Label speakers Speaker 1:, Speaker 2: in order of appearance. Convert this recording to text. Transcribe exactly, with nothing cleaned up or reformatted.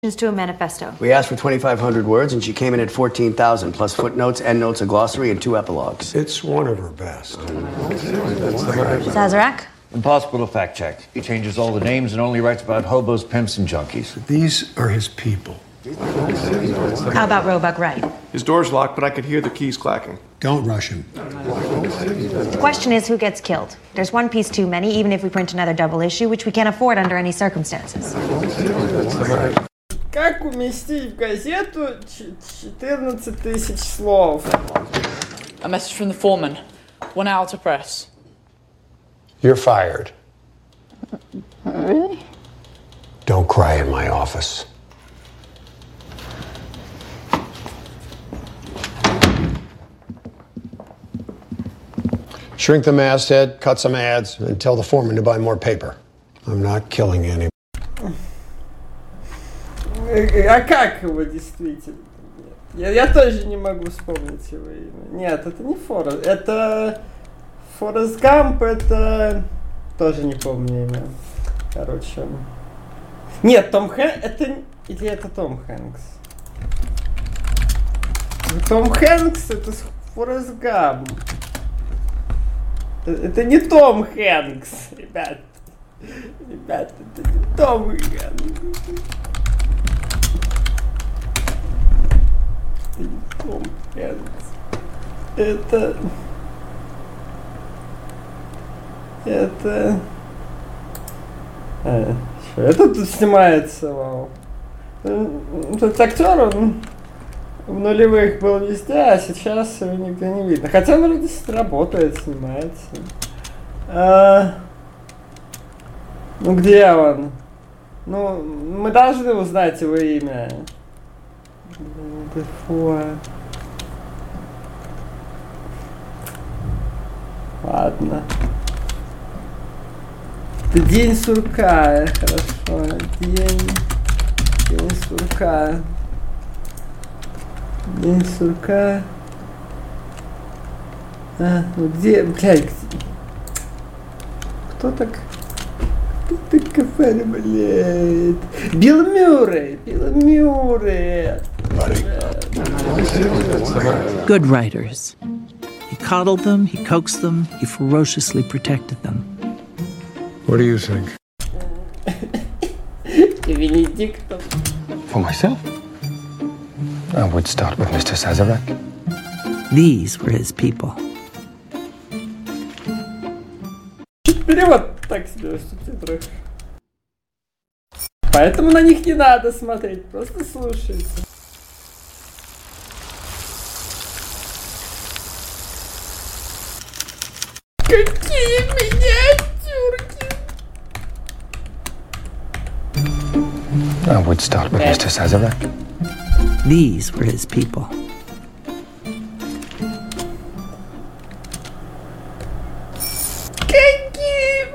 Speaker 1: to a manifesto.
Speaker 2: We asked for twenty-five hundred words, and she came in at fourteen thousand, plus footnotes, endnotes, a glossary, and two epilogues.
Speaker 3: It's one of her best.
Speaker 1: Sazerac?
Speaker 4: Impossible to fact check. He changes all the names and only writes about hobos, pimps, and junkies.
Speaker 3: These are his people.
Speaker 1: How about Roebuck Wright?
Speaker 5: His door's locked, but I could hear the keys clacking.
Speaker 3: Don't rush him.
Speaker 1: The question is, who gets killed? There's one piece too many, even if we print another double issue, which we can't afford under any circumstances.
Speaker 6: Как уместить в газету четырнадцать тысяч слов?
Speaker 7: A message from the foreman. One hour to press.
Speaker 3: You're fired.
Speaker 7: Really?
Speaker 3: Don't cry in my office. Shrink the masthead, cut some ads, and tell the foreman to buy more paper. I'm not killing anybody.
Speaker 6: А как его действительно? Я, я тоже не могу вспомнить его имя. Нет, это не Форест. Это Форест Гамп, это... Тоже не помню имя. Короче. Нет, Том Хэнкс... Это... Или это Том Хэнкс? Том Хэнкс, это Форест Гамп. Это, это не Том Хэнкс, ребят. Ребят, это не Том Хэнкс. Том Хэнкс. Это... Это... А, что? Это тут снимается, вау. Этот актер, он в нулевых был везде, а сейчас его нигде не видно. Хотя он вроде работает, снимается. А... Ну где он? Ну, мы должны узнать его имя. Дефо. Ладно. Это День сурка, хорошо. День... День сурка. День сурка. А, ну где... Блядь, где... Кто так... Кто так кафе, блядь? Билл Мюррей! Билл Мюррей!
Speaker 8: Good writers. He coddled them, he coaxed them, he ferociously protected them.
Speaker 3: What do you think?
Speaker 6: Benedictov.
Speaker 9: For myself, I would start with Mister Sazerac.
Speaker 8: These were his people.
Speaker 6: Перевод так себе в субтитрах. Поэтому на них не надо смотреть, просто слушайте. Какие миниатюрки!
Speaker 9: I would start with Mister Sazerac.
Speaker 8: These were his people.